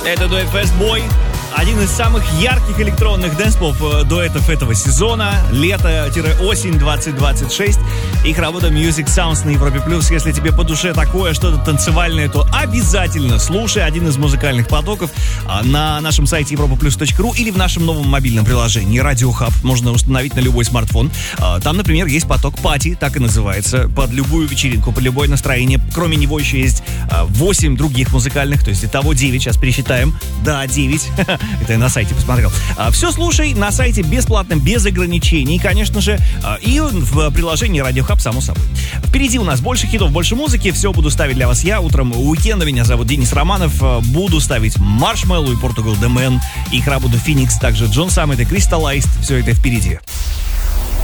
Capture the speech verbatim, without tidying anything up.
Это дуэт Fastboy. Один из самых ярких электронных дэнс-поп дуэтов этого сезона. Лето-осень двадцать двадцать шесть. Их работа Music Sounds на Европе Плюс. Если тебе по душе такое что-то танцевальное, то обязательно слушай один из музыкальных потоков на нашем сайте европа плюс точка ру или в нашем новом мобильном приложении Radio Hub. Можно установить на любой смартфон. Там, например, есть поток пати, так и называется, под любую вечеринку, под любое настроение. Кроме него еще есть восемь других музыкальных, то есть итого девять. Сейчас пересчитаем. Да, девять. Это я на сайте посмотрел. Все слушай на сайте бесплатно, без ограничений, конечно же, и в приложении Radio Hub, само собой. Впереди у нас больше хитов, больше музыки. Все буду ставить для вас я. Утром уикенда. Меня зовут Денис Романов. Буду ставить Marshmello и Portugal The Man. Их работу Phoenix, также John Summit и Crystallized. Все это впереди.